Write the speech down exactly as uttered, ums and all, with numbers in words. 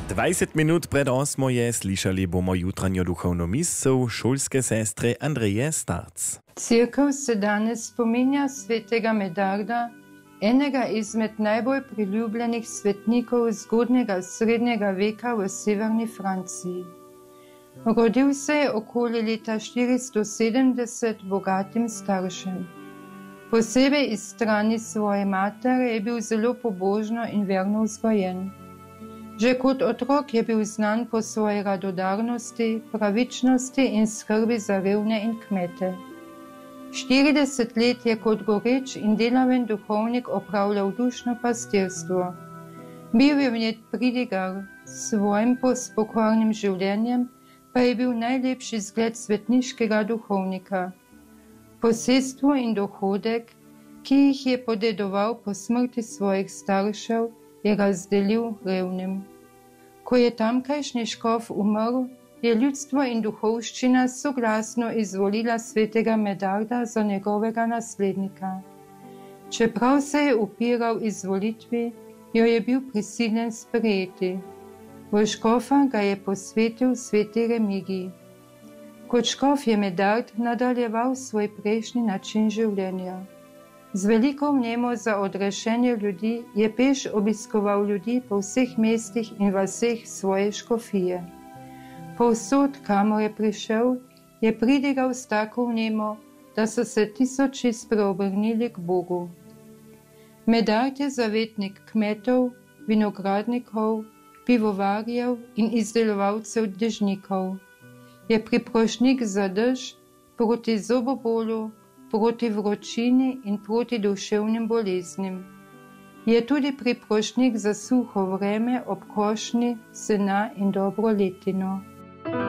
dvajset minut pred osmo je slišali bomo jutranjo duhovno misel šolske sestre Andreje Starc. Cirkev se danes spominja svetega Medarda, enega izmed najbolj priljubljenih svetnikov zgodnjega srednjega veka v severni Franciji. Rodil se je okoli leta štiristo sedemdeset bogatim staršem. Posebej iz strani svoje matere je bil zelo pobožno in verno vzgojen. Že kot otrok je bil znan po svoji radodarnosti, pravičnosti in skrbi za revne in kmete. štirideset let je kot goreč in delaven duhovnik opravljal dušno pastirstvo. Bil je vnet pridigar, s svojim pokornim življenjem pa je bil najlepši zgled svetniškega duhovnika. Posestvo in dohodek, ki jih je podedoval po smrti svojih staršev, je razdelil revnim. Ko je tamkajšnji škof umrl, je ljudstvo in duhovščina soglasno izvolila svetega Medarda za njegovega naslednika. Čeprav se je upiral izvolitvi, jo je bil prisiljen sprejeti. V škofa ga je posvetil sveti Remigij. Kot škof je Medard nadaljeval svoj prejšnji način življenja. Z veliko vnemo za odrešenje ljudi je peš obiskoval ljudi po vseh mestih in vaseh svoje škofije. Povsod, kamor je prišel, je pridigal s tako vnemo, da so se tisoči spreobrnili k Bogu. Medard je zavetnik kmetov, vinogradnikov, pivovarjev in izdelovalcev dežnikov. Je priprošnik za dež, proti zobobolu, proti vročini in proti duševnim boleznim. Je tudi priprošnik za suho vreme ob košnji, sena in dobro letino.